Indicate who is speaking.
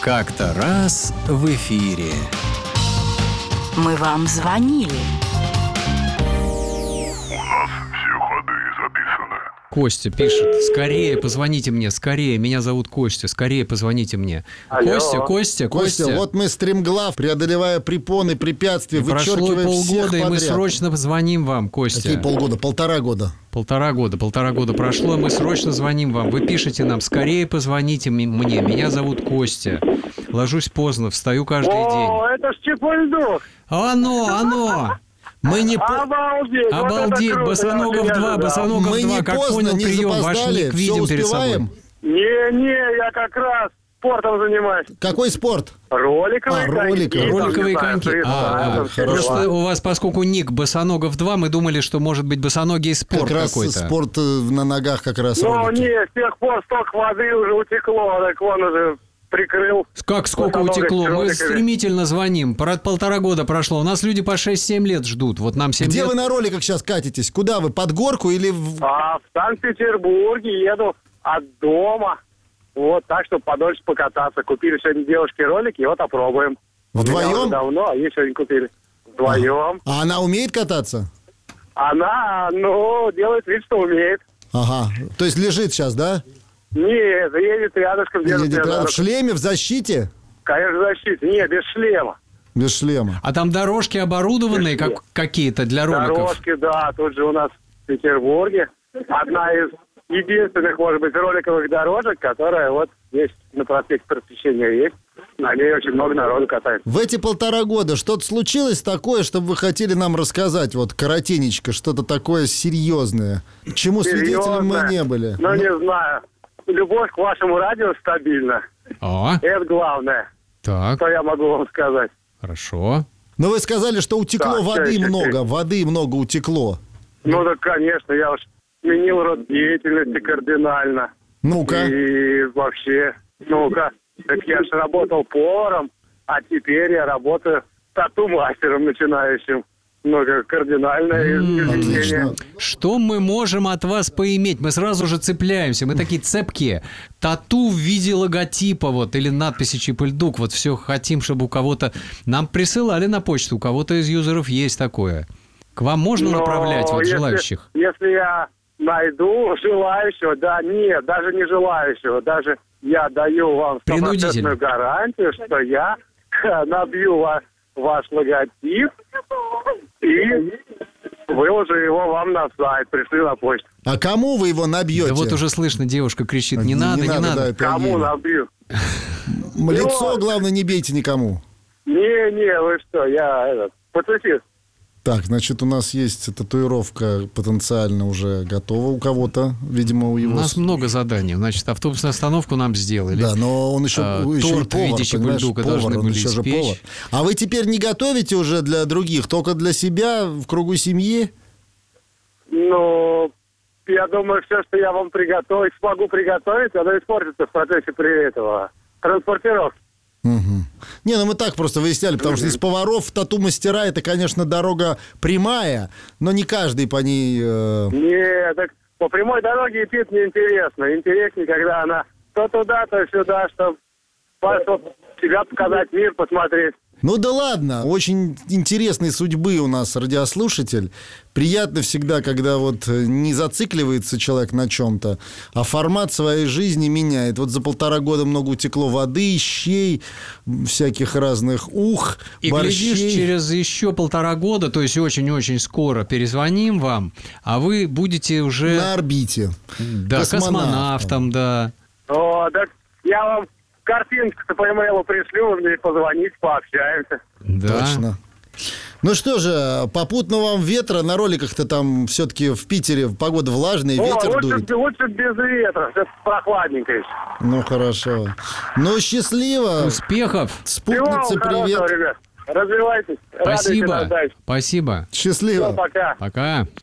Speaker 1: Как-то раз в эфире.
Speaker 2: Мы вам звонили.
Speaker 3: У нас все ходы записаны.
Speaker 1: Костя пишет: скорее позвоните мне, скорее, меня зовут Костя, скорее позвоните мне.
Speaker 4: Алло.
Speaker 1: Костя.
Speaker 5: Вот мы стремглав, преодолевая препоны, препятствия,
Speaker 1: И прошло
Speaker 5: вычеркивая всех
Speaker 1: полгода, и мы
Speaker 5: подряд.
Speaker 1: срочно звоним вам, Костя.
Speaker 5: Какие полгода? 1,5 года.
Speaker 1: Полтора года прошло, и мы срочно звоним вам. Вы пишете нам: скорее позвоните мне, меня зовут Костя. Ложусь поздно, встаю каждый день.
Speaker 4: О, это ж Чепульдук.
Speaker 1: Оно!
Speaker 5: Мы не
Speaker 4: Обалдеть. вот это
Speaker 1: Обалдеть,
Speaker 4: круто,
Speaker 1: Босоногов
Speaker 4: я
Speaker 1: 2,
Speaker 4: ожидал.
Speaker 1: Босоногов
Speaker 5: Мы
Speaker 1: 2,
Speaker 5: не
Speaker 1: как
Speaker 5: поздно,
Speaker 1: понял
Speaker 5: не
Speaker 1: прием, ваш
Speaker 5: запоздали,
Speaker 1: ник
Speaker 5: все
Speaker 1: видим перед
Speaker 5: успеваем.
Speaker 1: собой.
Speaker 4: Не, я как раз спортом занимаюсь.
Speaker 5: Какой спорт?
Speaker 4: Роликовые коньки.
Speaker 1: Роликовые
Speaker 4: там,
Speaker 1: коньки.
Speaker 4: не знаю, все дела.
Speaker 1: Просто у вас, поскольку ник Босоногов 2, мы думали, что может быть босоногий спорт
Speaker 5: Как раз
Speaker 1: какой-то.
Speaker 5: спорт на ногах как раз.
Speaker 4: Ну,
Speaker 5: ролики.
Speaker 4: не, с тех пор столько воды уже утекло, так он уже прикрыл.
Speaker 1: Как сколько
Speaker 4: Босоногих
Speaker 1: утекло? Мы
Speaker 4: роликовых.
Speaker 1: стремительно звоним. 1,5 года прошло. У нас люди по 6-7 лет ждут. Вот нам 7
Speaker 5: Где
Speaker 1: лет.
Speaker 5: вы на роликах сейчас катитесь? Куда вы? Под горку или в...
Speaker 4: А в Санкт-Петербурге еду от дома. Вот, так, чтобы подольше покататься. Купили сегодня девушке ролики, и вот опробуем.
Speaker 5: Вдвоем?
Speaker 4: У меня уже давно, а ей сегодня купили. Вдвоем.
Speaker 5: А она умеет кататься?
Speaker 4: Она, делает вид, что умеет.
Speaker 5: Ага. То есть лежит сейчас, да?
Speaker 4: Нет, едет рядышком, держит
Speaker 5: Едет
Speaker 4: меня за
Speaker 5: в
Speaker 4: руку.
Speaker 5: шлеме, в защите?
Speaker 4: Конечно, защита. Нет, без шлема.
Speaker 5: Без шлема.
Speaker 1: А там дорожки оборудованные какие-то для роликов?
Speaker 4: Дорожки, да, тут же у нас в Петербурге одна из единственных, может быть, роликовых дорожек, которая вот есть на проспекте Просвещения есть. На ней очень много народу катается.
Speaker 5: В эти 1,5 года что-то случилось такое, чтобы вы хотели нам рассказать, вот, коротенечко, что-то такое серьезное, чему свидетелем мы не были?
Speaker 4: Ну, не знаю. Любовь к вашему радио стабильна. Это главное,
Speaker 1: Так,
Speaker 4: что я могу вам сказать.
Speaker 1: хорошо.
Speaker 5: Но вы сказали, что утекло
Speaker 4: Так,
Speaker 5: воды
Speaker 4: чаще,
Speaker 5: много, воды много утекло.
Speaker 4: Ну, да, конечно, я уж сменил род деятельности кардинально.
Speaker 5: Ну-ка.
Speaker 4: И вообще, так я же работал поваром, а теперь я работаю тату-мастером начинающим. Как кардинальное изменение.
Speaker 5: Отлично.
Speaker 1: Что мы можем от вас поиметь? Мы сразу же цепляемся, мы такие цепкие. Тату в виде логотипа вот, или надписи Чепульдук. Вот все хотим, чтобы у кого-то... Нам присылали на почту, у кого-то из юзеров есть такое. К вам можно направлять вот, желающих?
Speaker 4: Если я найду желающего, нет, даже не желающего, даже я даю вам
Speaker 1: Принудительно.
Speaker 4: 100% гарантию, что я набью ваш логотип и выложу его вам на сайт, пришли на почту.
Speaker 5: А кому вы его набьете?
Speaker 1: Да вот уже слышно, девушка кричит: не надо.
Speaker 5: да, это
Speaker 4: Кому
Speaker 5: не.
Speaker 4: набью?
Speaker 5: Лицо, главное, не бейте никому.
Speaker 4: Не, вы что, я пацифист.
Speaker 5: Так, значит, у нас есть татуировка потенциально уже готова у кого-то, видимо, у
Speaker 1: У
Speaker 5: его...
Speaker 1: нас много заданий. Значит, автобусную остановку нам сделали.
Speaker 5: Да, но он еще и
Speaker 1: торт в
Speaker 5: повар,
Speaker 1: виде
Speaker 5: понимаешь,
Speaker 1: Чепульдука
Speaker 5: повар,
Speaker 1: должны
Speaker 5: он
Speaker 1: были
Speaker 5: еще же
Speaker 1: испечь.
Speaker 5: повар. А вы теперь не готовите уже для других, только для себя, в кругу семьи?
Speaker 4: Я думаю, все, что я вам смогу приготовить, оно испортится в процессе транспортировки.
Speaker 5: Угу. Не, мы так просто выясняли, потому что из поваров в тату-мастера это, конечно, дорога прямая, но не каждый по ней...
Speaker 4: Нет, так по прямой дороге идти неинтересно. Интереснее, когда она то туда, то сюда, чтобы себя показать, мир посмотреть.
Speaker 5: Ну да ладно, очень интересной судьбы у нас радиослушатель. Приятно всегда, когда вот не зацикливается человек на чем-то, а формат своей жизни меняет. Вот за 1,5 года много утекло воды, щей, всяких разных
Speaker 1: И
Speaker 5: борщей.
Speaker 1: глядишь, через еще 1,5 года, то есть очень-очень скоро перезвоним вам, а вы будете уже...
Speaker 5: На орбите.
Speaker 1: Да, космонавтом, да.
Speaker 4: Так я вам картинку-то по имейлу пришлю, вы мне позвоните, пообщаемся.
Speaker 1: Да.
Speaker 5: Точно. Ну что же, попутно вам ветра. На роликах-то там все-таки в Питере погода влажная, ветер дует.
Speaker 4: Лучше без ветра, все прохладненько еще.
Speaker 5: Ну хорошо. Ну счастливо.
Speaker 1: Успехов.
Speaker 5: Спутнице привет.
Speaker 4: Ребят. Развивайтесь. Радуйте нас
Speaker 1: Спасибо.
Speaker 4: дальше.
Speaker 1: Спасибо.
Speaker 5: Счастливо.
Speaker 4: Пока.
Speaker 1: Пока.